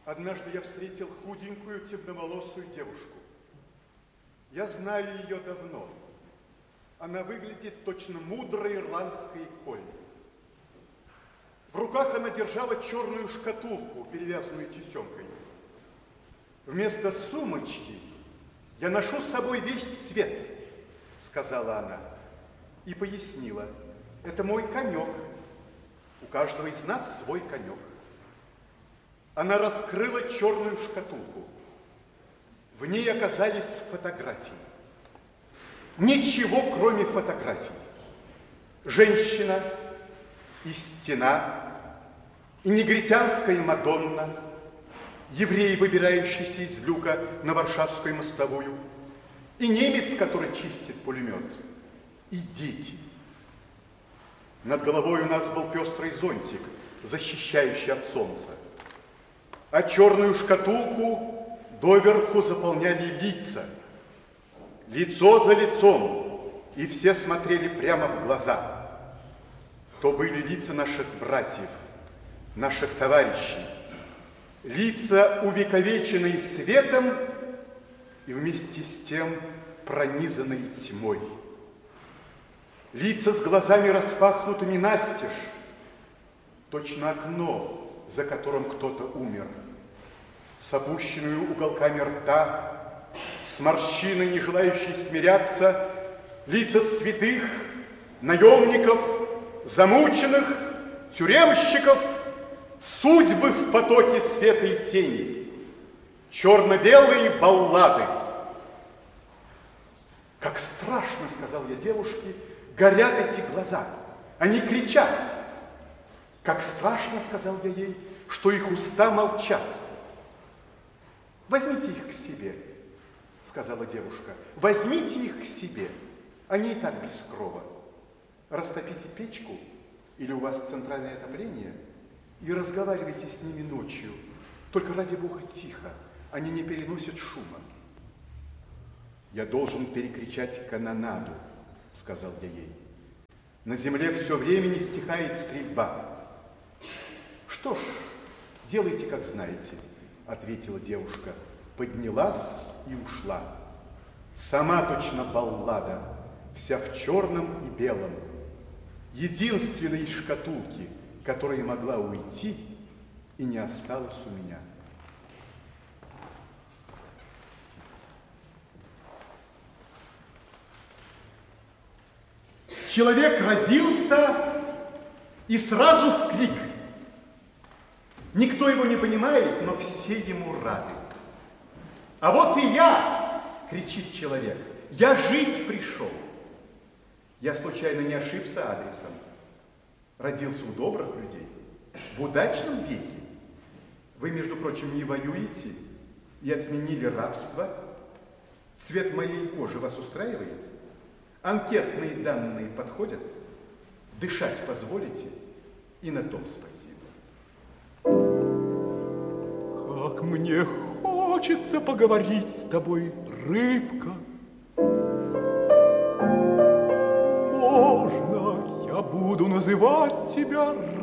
Однажды я встретил худенькую темноволосую девушку. Я знаю ее давно. Она выглядит точно мудрой ирландской Колли. В руках она держала черную шкатулку, перевязанную тесемкой. Вместо сумочки я ношу с собой весь свет, сказала она. И пояснила, это мой конек. У каждого из нас свой конек. Она раскрыла черную шкатулку. В ней оказались фотографии. Ничего, кроме фотографий. Женщина и стена, и негритянская Мадонна, еврей, выбирающийся из люка на Варшавскую мостовую, и немец, который чистит пулемет, и дети. Над головой у нас был пестрый зонтик, защищающий от солнца. А черную шкатулку доверху заполняли лица. Лицо за лицом, и все смотрели прямо в глаза. То были лица наших братьев, наших товарищей. Лица, увековеченные светом и вместе с тем пронизанные тьмой. Лица с глазами распахнутыми настежь, точно окно, за которым кто-то умер, с опущенными уголками рта, с морщиной, не желающей смиряться, лица святых, наемников, замученных, тюремщиков, судьбы в потоке света и тени, черно-белые баллады. Как страшно, сказал я девушке, горят эти глаза, они кричат. Как страшно, сказал я ей, что их уста молчат. Возьмите их к себе, сказала девушка, возьмите их к себе, они и так без крова. Растопите печку, или у вас центральное отопление, и разговаривайте с ними ночью, только ради Бога тихо, они не переносят шума. Я должен перекричать канонаду, сказал я ей. На земле все время не стихает стрельба. Что ж, делайте, как знаете, ответила девушка, поднялась и ушла. Сама точно баллада, вся в черном и белом. Единственной из шкатулки, которая могла уйти и не осталась у меня. Человек родился и сразу в крик. Никто его не понимает, но все ему рады. А вот и я, кричит человек, я жить пришел. Я случайно не ошибся адресом. Родился у добрых людей, в удачном веке. Вы, между прочим, не воюете и отменили рабство. Цвет моей кожи вас устраивает? Анкетные данные подходят? Дышать позволите? И на том спасибо. Как мне хочется поговорить с тобой, рыбка. Можно я буду называть тебя